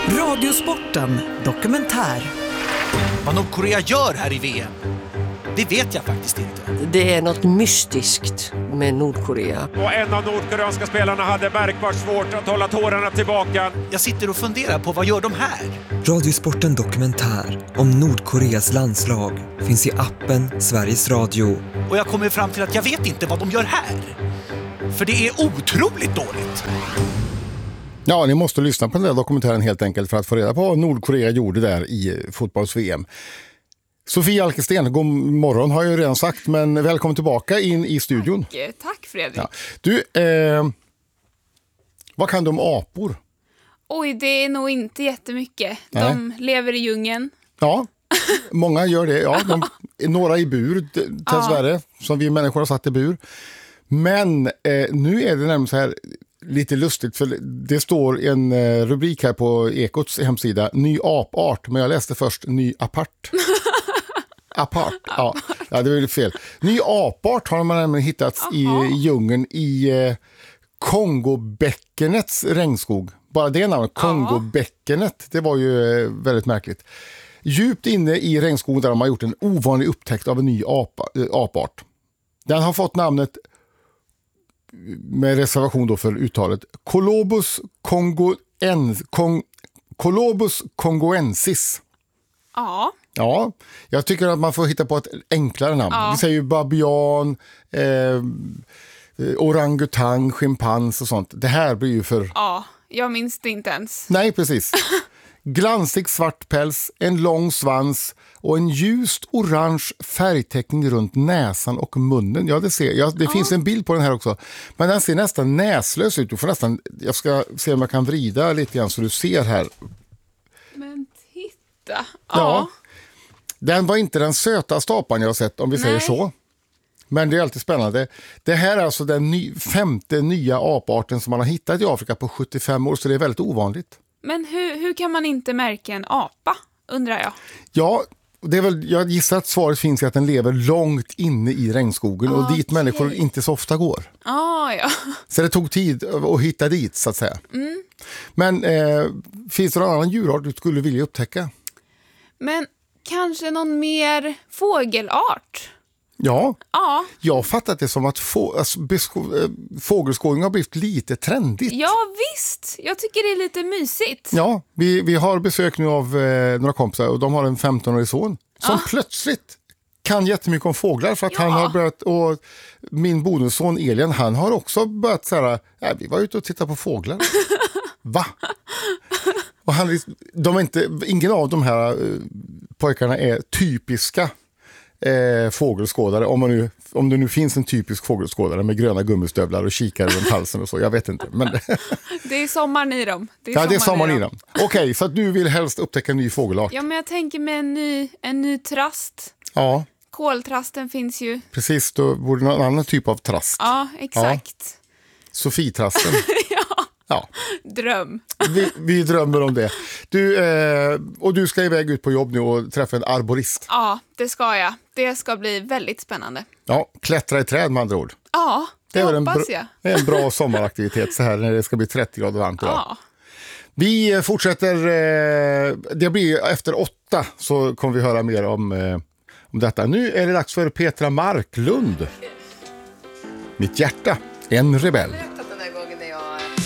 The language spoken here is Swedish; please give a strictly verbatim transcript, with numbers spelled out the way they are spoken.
Radiosporten dokumentär. Vad Nordkorea gör här i V M, det vet jag faktiskt inte. Det är något mystiskt med Nordkorea. Och en av nordkoreanska spelarna hade märkbart svårt att hålla tårarna tillbaka. Jag sitter och funderar på vad gör de här? Radiosporten dokumentär om Nordkoreas landslag finns i appen Sveriges Radio. Och jag kommer fram till att jag vet inte vad de gör här. För det är otroligt dåligt. Ja, ni måste lyssna på den där dokumentären helt enkelt för att få reda på vad Nordkorea gjorde där i fotbolls-V M. Sofie Alkesten, god morgon har jag ju redan sagt, men välkommen tillbaka in i studion. Tack, tack Fredrik. Ja. Du, eh, vad kan du om apor? Oj, det är nog inte jättemycket. Nej. De lever i djungeln. Ja, många gör det. Ja, de, några i bur, dessvärre, ja. Som vi människor har satt i bur. Men eh, nu är det nämligen så här lite lustigt, för det står en eh, rubrik här på Ekots hemsida, ny apart, men jag läste först ny apart. Apart, ja. Ja, det var ju fel. Ny apart har man nämligen hittats Aha. i djungeln i eh, Kongobäckenets regnskog. Bara det namnet, Kongobäckenet, det var ju eh, väldigt märkligt. Djupt inne i regnskogen där de har gjort en ovanlig upptäckt av en ny apa, äh, apart. Den har fått namnet, med reservation då för uttalet, Colobus congoens, Cong, Colobus congoensis. Ja. Ja, jag tycker att man får hitta på ett enklare namn. Ja. Vi säger ju babian, eh, orangutang, schimpans och sånt. Det här blir ju för... Ja, jag minns det inte ens. Nej, precis. Glansig svart päls, en lång svans och en ljust orange färgteckning runt näsan och munnen. Ja, det ser jag. Det ja. finns en bild på den här också. Men den ser nästan näslös ut. Du får nästan, jag ska se om jag kan vrida lite grann så du ser här. Men titta. Ja. ja. Den var inte den söta stapan jag har sett, om vi Nej. säger så. Men det är alltid spännande. Det här är alltså den ny, femte nya aparten som man har hittat i Afrika på sjuttiofem år, så det är väldigt ovanligt. Men hur, hur kan man inte märka en apa, undrar jag? Ja, det är väl, jag gissar att svaret finns i att den lever långt inne i regnskogen och okay. dit människor inte så ofta går. Ah, ja. Så det tog tid att hitta dit, så att säga. Mm. Men eh, finns det någon annan djurart du skulle vilja upptäcka? Men kanske någon mer fågelart? Ja, ja. Jag har fattat det som att få, alltså, besko- fågelskådning har blivit lite trendigt. Ja visst, jag tycker det är lite mysigt. Ja, vi, vi har besök nu av eh, några kompisar och de har en femtonårig son som ja. plötsligt kan jättemycket om fåglar för att ja. han har börjat, och min bonusson Elian, han har också börjat så här, ja, vi var ute och tittade på fåglar. Va? Och han, de är inte, ingen av de här eh, pojkarna är typiska Eh, fågelskådare, om, man nu, om det nu finns en typisk fågelskådare med gröna gummistövlar och kikare runt halsen och så, jag vet inte. Men det är sommaren i dem. Det är ja, det är sommaren i dem. dem. Okej, okay, så att du vill helst upptäcka en ny fågelart. Ja, men jag tänker med en ny, en ny trast. Ja. Koltrasten finns ju. Precis, då borde någon annan typ av trast. Ja, exakt. Ja. Sofie-trasten. ja. Ja. Dröm. vi, vi drömmer om det. Du, eh, och du ska iväg ut på jobb nu och träffa en arborist. Ja, det ska jag. Det ska bli väldigt spännande. Ja, klättra i träd med andra ord. Ja, det, det är hoppas en bra, jag. Det är en bra sommaraktivitet så här när det ska bli trettio grader varmt idag. Ja. Vi fortsätter, eh, det blir efter åtta så kommer vi höra mer om, eh, om detta. Nu är det dags för Petra Marklund. Mitt hjärta, en rebell.